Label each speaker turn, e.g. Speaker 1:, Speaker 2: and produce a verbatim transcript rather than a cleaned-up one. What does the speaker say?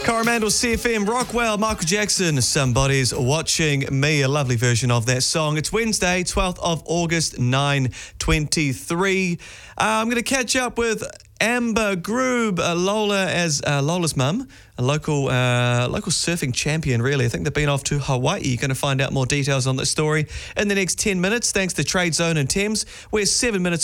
Speaker 1: Coromandel C F M, Rockwell, Michael Jackson, Somebody's Watching Me, a lovely version of that song. It's Wednesday, twelfth of August, nine twenty-three. Uh, I'm going to catch up with Amber Groob, uh, Lola as uh, Lola's mum, a local uh, local surfing champion, really. I think they've been off to Hawaii. You're going to find out more details on that story in the next ten minutes, thanks to Trade Zone and Thames. We're seven minutes